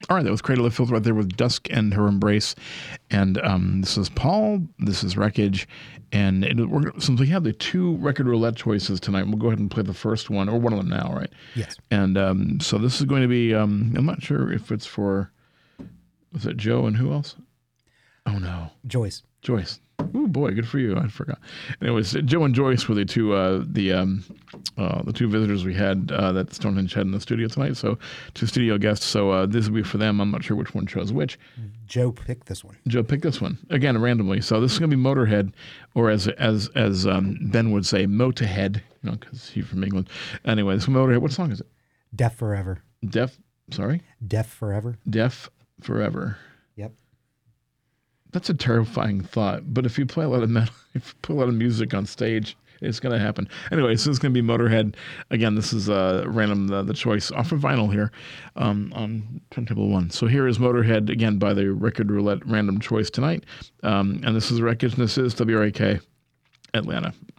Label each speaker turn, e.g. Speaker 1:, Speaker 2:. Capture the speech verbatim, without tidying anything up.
Speaker 1: All right, that was Cradle of Filth right there with Dusk and Her Embrace. And um, this is Paul, this is Wreckage. And it, we're, since we have the two record roulette choices tonight, we'll go ahead and play the first one, or one of them now, right?
Speaker 2: Yes.
Speaker 1: And um, so this is going to be, um, I'm not sure if it's for, was it Joe and who else? Oh, no.
Speaker 2: Joyce.
Speaker 1: Joyce. Oh boy, good for you. I forgot. Anyways, Joe and Joyce were the two uh, the um, uh, the two visitors we had uh, that Stonehenge had in the studio tonight. So two studio guests. So uh, this will be for them. I'm not sure which one chose which.
Speaker 2: Joe picked this one.
Speaker 1: Joe picked this one again randomly. So this is going to be Motorhead, or as as as um, Ben would say, Motorhead. You know, because he's from England. Anyway, this is Motorhead. What song is it?
Speaker 2: Deaf Forever.
Speaker 1: Deaf. Sorry.
Speaker 2: Deaf Forever.
Speaker 1: Deaf Forever.
Speaker 2: Yep.
Speaker 1: That's a terrifying thought, but if you play a lot of metal, if you play a lot of music on stage, it's going to happen. Anyway, so this is going to be Motorhead. Again, this is uh, random, the, the choice off of vinyl here um, on Turntable One. So here is Motorhead, again, by the Record Roulette random choice tonight. Um, and this is Wreckage, and this is W R A K Atlanta.